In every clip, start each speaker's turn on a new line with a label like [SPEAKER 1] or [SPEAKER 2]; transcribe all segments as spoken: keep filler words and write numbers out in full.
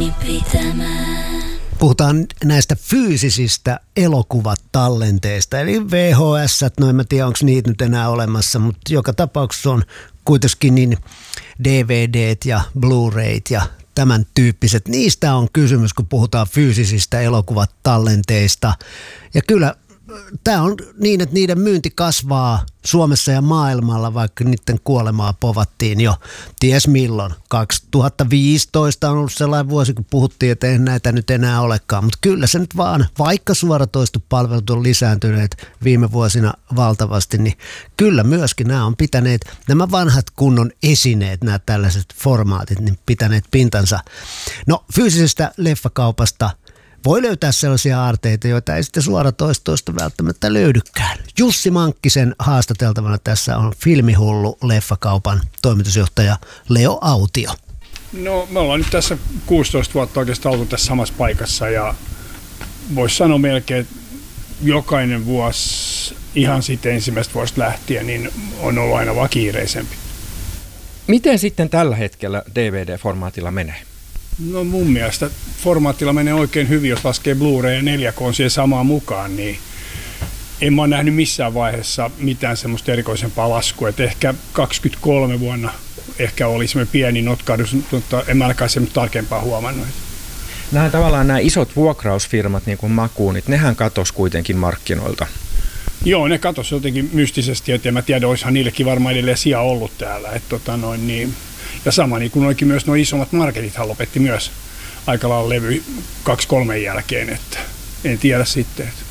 [SPEAKER 1] kiinni pitämään.
[SPEAKER 2] Puhutaan näistä fyysisistä elokuvatallenteista, eli V H S, no en mä tiedä onko niitä nyt enää olemassa, mutta joka tapauksessa on kuitenkin niin D V D:t ja Blu-rayt ja tämän tyyppiset. Niistä on kysymys, kun puhutaan fyysisistä elokuvatallenteista. Ja kyllä tämä on niin, että niiden myynti kasvaa Suomessa ja maailmalla, vaikka niiden kuolemaa povattiin jo ties milloin. kaksituhattaviisitoista on ollut sellainen vuosi, kun puhuttiin, että ei näitä nyt enää olekaan. Mutta kyllä se nyt vaan, vaikka suoratoistopalvelut on lisääntyneet viime vuosina valtavasti, niin kyllä myöskin nämä on pitäneet, nämä vanhat kunnon esineet, nämä tällaiset formaatit, niin pitäneet pintansa. No fyysisestä leffakaupasta voi löytää sellaisia aarteita, joita ei sitten suoratoistoista välttämättä löydykään. Jussi Mankkisen haastateltavana tässä on Filmihullu leffakaupan toimitusjohtaja Leo Autio.
[SPEAKER 3] No me ollaan nyt tässä kuusitoista vuotta oikeastaan oltu tässä samassa paikassa ja voisi sanoa melkein, että jokainen vuosi ihan sitten ensimmäistä vuodesta lähtien niin on ollut aina vaan kiireisempi.
[SPEAKER 4] Miten sitten tällä hetkellä D V D-formaatilla menee?
[SPEAKER 3] No mun mielestä formaattilla menee oikein hyvin, jos laskee Blu-ray ja neljä K siihen samaan mukaan, niin en mä ole nähnyt missään vaiheessa mitään semmoista erikoisempaa laskua. Et ehkä kaksikymmentäkolme vuonna ehkä oli semmoinen pieni notkahdus, mutta en mä ainakaan semmoista tarkempaa huomannut.
[SPEAKER 4] Nämä tavallaan nämä isot vuokrausfirmat, niin kuin Makuunit, nehän katosi kuitenkin markkinoilta.
[SPEAKER 3] Joo, ne katosi jotenkin mystisesti, että en mä tiedä, olisihan niillekin varmaan edelleen sija ollut täällä. Et tota noin, niin ja sama niin kuin olikin myös nuo isommat marketithan lopetti myös aika lailla levy kaksi kolmen jälkeen, että en tiedä sitten. Että.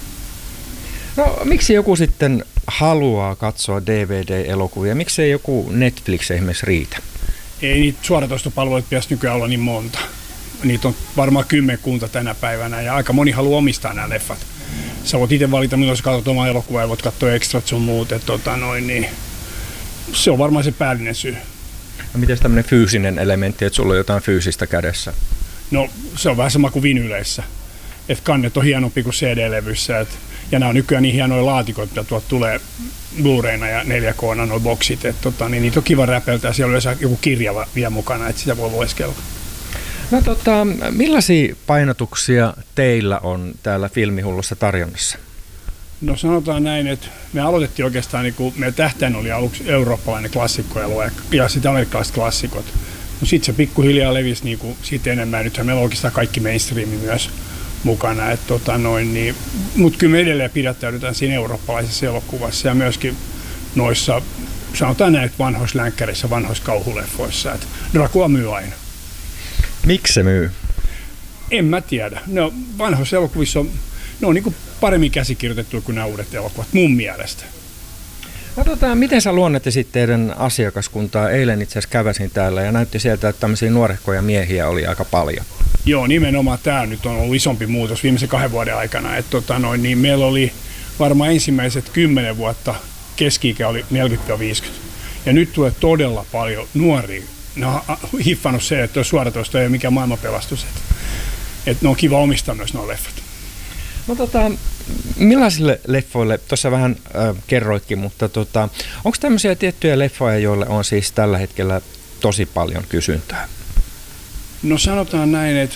[SPEAKER 4] No miksi joku sitten haluaa katsoa D V D-elokuvia? Miksei joku Netflix esimerkiksi riitä?
[SPEAKER 3] Ei niitä suoratoistopalveluita pitäisi nykyään olla niin monta. Niitä on varmaan kymmenkunta tänä päivänä ja aika moni haluaa omistaa nämä leffat. Sä voit itse valita, milloin sä katsot omaa elokuvaa ja voit katsoa extrat sun muut. Että, tota, noin, niin se on varmaan se päällinen syy.
[SPEAKER 4] No miten tämmöinen fyysinen elementti, että sulla on jotain fyysistä kädessä?
[SPEAKER 3] No se on vähän sama kuin vinyleissä. Että kannet on hienompi kuin C D-levyssä. Et, ja nämä on nykyään niin hienoja laatikot, mitä tuolta tulee Blu-rayna ja neljä K:na nuo boksit. Että tota, niin niitä on kiva räpeltää. Siellä on yleensä joku kirja vielä mukana, että sitä voi lueskella.
[SPEAKER 4] No tota, millaisia painotuksia teillä on täällä Filmihullussa tarjonnassa?
[SPEAKER 3] No sanotaan näin, että me aloitettiin oikeastaan, niin kuin meidän tähtäin oli aluksi eurooppalainen klassikkoelue ja sitten amerikkalaiset klassikot. No sitten se pikkuhiljaa levisi niin kuin siitä enemmän. Nythän meillä on oikeastaan kaikki mainstreami myös mukana. Et tota noin, niin, mutta kyllä me edelleen pidättäydytään siinä eurooppalaisessa elokuvassa ja myöskin noissa, sanotaan näin, vanhoissa länkkäreissä, vanhoissa kauhuleffoissa. Että Dracula myy aina.
[SPEAKER 4] Miksi se myy?
[SPEAKER 3] En mä tiedä. No, vanhoissa elokuvissa on, ne on niin kuin paremmin käsikirjoitettu kuin nämä uudet elokuvat, mun mielestä.
[SPEAKER 4] No tota, miten sä luonnettisit teidän asiakaskuntaa? Eilen itse asiassa käväsin täällä ja näytti sieltä, että tämmöisiä nuorehkoja miehiä oli aika paljon.
[SPEAKER 3] Joo, nimenomaan tämä nyt on ollut isompi muutos viimeisen kahden vuoden aikana. Et, tota, noin, niin meillä oli varmaan ensimmäiset kymmenen vuotta keski-ikä oli neljäkymmentä viisikymmentä. Ja nyt tulee todella paljon nuoria. Ne on hiffannut se, että suoratoisto ei ole mikään maailmanpelastus. Että et ne on kiva omistaa myös nuo leffat.
[SPEAKER 4] No tota, millaisille leffoille, tuossa vähän äh, kerroitkin, mutta tota, onko tämmöisiä tiettyjä leffoja, joille on siis tällä hetkellä tosi paljon kysyntää?
[SPEAKER 3] No sanotaan näin, että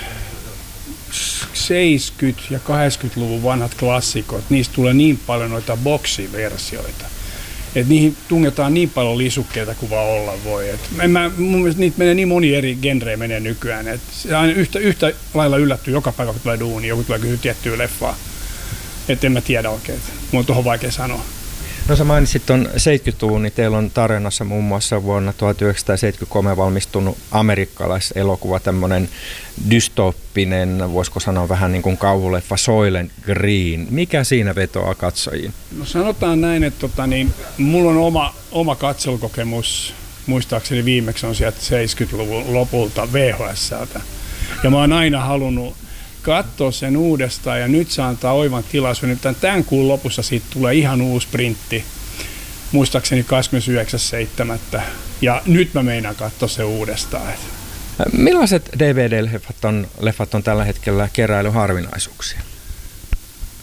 [SPEAKER 3] seitsemänkymmentä- ja kahdeksankymmentäluvun vanhat klassikot, niistä tulee niin paljon noita boksiversioita, että niihin tungetaan niin paljon lisukkeita kuin vaan olla voi. Et en mä, mun mielestä niitä menee niin moni eri genrejä menee nykyään, että aina yhtä, yhtä lailla yllättyy joka päivä, kun tulee duuni, joku tulee kysyä tiettyä leffaa. Että en mä tiedä oikein, mun on tuohon vaikea sanoa.
[SPEAKER 4] No sä mainitsit tuon seitsemänkymmentäluvun, niin teillä on tarjonnassa muun muassa vuonna tuhatyhdeksänsataaseitsemänkymmentäkolme valmistunut amerikkalaiselokuva, tämmöinen dystoppinen, voisiko sanoa vähän niin kuin kauhuleffa Soylent Green. Mikä siinä vetoaa katsojiin?
[SPEAKER 3] No sanotaan näin, että tota, niin, mulla on oma, oma katselukokemus, muistaakseni viimeksi on sieltä seitsemänkymmentäluvun lopulta V H S:ltä. Ja mä oon aina halunnut katsoa sen uudestaan ja nyt se antaa oivan tilaisuuden. Tämän kuun lopussa siitä tulee ihan uusi printti, muistaakseni kahdeskymmenesyhdeksäs seitsemättä ja nyt mä meinaan katsoa se uudestaan.
[SPEAKER 4] Millaiset D V D-leffat on, leffat on tällä hetkellä keräilyharvinaisuuksia?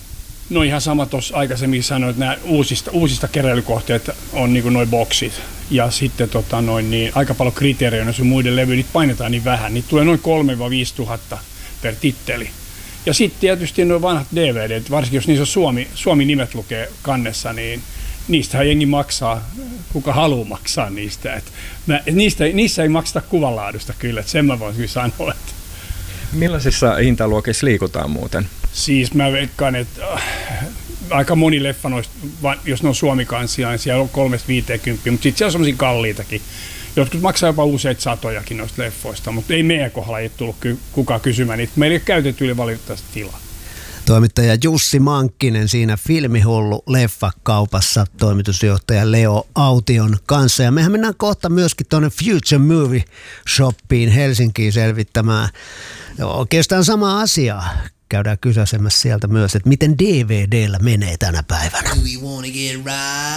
[SPEAKER 3] No ihan sama tuossa aikaisemmin sanoin, että nämä uusista, uusista keräilykohteet on niin kuin noi boksit. Ja sitten tota, noin, niin aika paljon kriteerejä, jos muiden levyjä, niitä painetaan niin vähän. Niitä tulee noin kolme viisi tuhatta per titteli. Ja sitten tietysti nuo vanhat D V D:t, varsinkin jos niissä on Suomi, Suomi-nimet lukee kannessa, niin niistähän jengi maksaa, kuka haluaa maksaa niistä. Et mä, niistä niissä ei makseta kuvanlaadusta kyllä, että sen mä voin kyllä sanoa. Että.
[SPEAKER 4] Millaisissa hintaluokissa liikutaan muuten?
[SPEAKER 3] Siis mä veikkaan, että äh, aika moni leffa noista, jos ne on suomikansia, niin siellä on kolmesta viiteenkymppiä, mutta sitten siellä on sellaisia kalliitakin. Jotkut maksaa jopa useita satojakin noista leffoista, mutta ei meidän kohdalla ei tullut kukaan kysymään niitä. Meillä ei ole käytetty yli valitettavasti tilaa.
[SPEAKER 2] Toimittaja Jussi Mankkinen siinä Filmihullu leffakaupassa toimitusjohtaja Leo Aution kanssa. Ja mehän mennään kohta myöskin tuonne Future Movie Shopiin Helsinkiin selvittämään oikeastaan sama asia. Käydään kysäsemässä sieltä myös, että miten D V D:llä menee tänä päivänä.